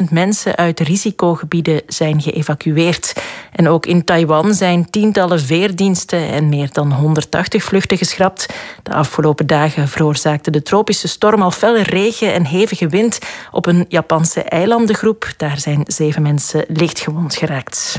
10.000 mensen uit risicogebieden zijn geëvacueerd. En ook in Taiwan zijn tientallen veerdiensten en meer dan 180 vluchten geschrapt. De afgelopen dagen veroorzaakte de tropische storm al felle regen en hevige wind op een Japanse eilandengroep. Daar zijn 7 mensen lichtgewond geraakt.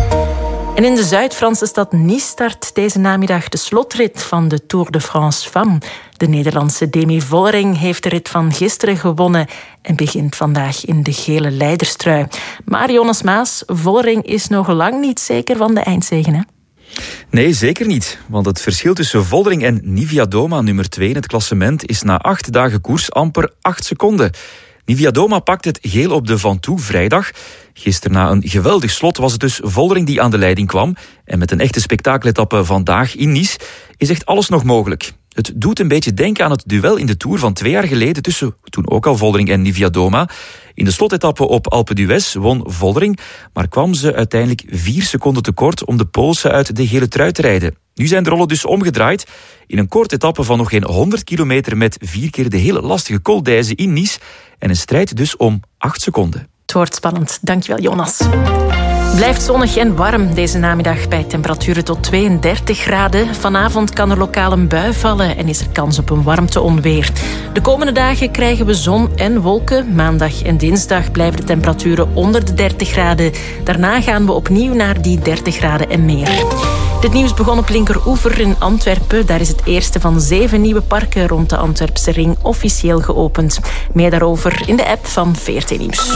En in de Zuid-Franse stad Nice start deze namiddag de slotrit van de Tour de France Femmes. De Nederlandse Demi Vollering heeft de rit van gisteren gewonnen en begint vandaag in de gele leiderstrui. Maar Jonas Maas, Vollering is nog lang niet zeker van de eindzege, hè? Nee, zeker niet. Want het verschil tussen Vollering en Niewiadoma, nummer 2 in het klassement, is na 8 dagen koers amper 8 seconden. Niewiadoma pakt het geel op de Ventoux vrijdag. Gisteren na een geweldig slot was het dus Vollering die aan de leiding kwam. En met een echte spektakeletappe vandaag in Nice is echt alles nog mogelijk. Het doet een beetje denken aan het duel in de Tour van 2 jaar geleden tussen toen ook al Vollering en Niewiadoma. In de slotetappe op Alpe d'Huez won Vollering, maar kwam ze uiteindelijk 4 seconden tekort om de Poolse uit de gele trui te rijden. Nu zijn de rollen dus omgedraaid. In een korte etappe van nog geen 100 kilometer met 4 keer de hele lastige Col d'Huez in Nice. En een strijd dus om 8 seconden. Het wordt spannend. Dankjewel, Jonas. Blijft zonnig en warm deze namiddag bij temperaturen tot 32 graden. Vanavond kan er lokaal een bui vallen en is er kans op een warmteonweer. De komende dagen krijgen we zon en wolken. Maandag en dinsdag blijven de temperaturen onder de 30 graden. Daarna gaan we opnieuw naar die 30 graden en meer. Dit nieuws begon op Linkeroever in Antwerpen. Daar is het eerste van 7 nieuwe parken rond de Antwerpse ring officieel geopend. Meer daarover in de app van VRT Nieuws.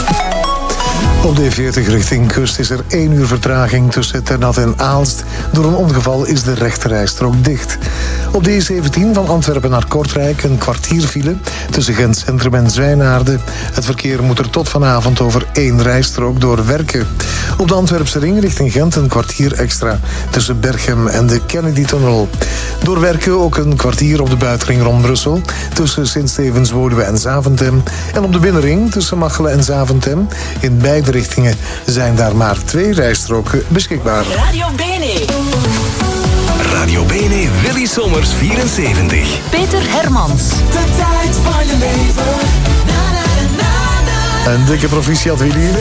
Op de E40 richting kust is er 1 uur vertraging tussen Ternat en Aalst. Door een ongeval is de rechterrijstrook dicht. Op de E17 van Antwerpen naar Kortrijk een kwartier file tussen Gent Centrum en Zwijnaarden. Het verkeer moet er tot vanavond over 1 rijstrook door Werken. Op de Antwerpse ring richting Gent een kwartier extra tussen Berchem en de Kennedy-tunnel. Door Werken ook een kwartier op de buitenring rond Brussel tussen Sint-Stevens-Woluwe en Zaventem. En op de binnenring tussen Machelen en Zaventem. In beide richtingen zijn daar maar 2 rijstroken beschikbaar. Radio Bene. Radio Bene Willy Sommers 74. Peter Hermans. De tijd van je leven. Een dikke proficiat Willy.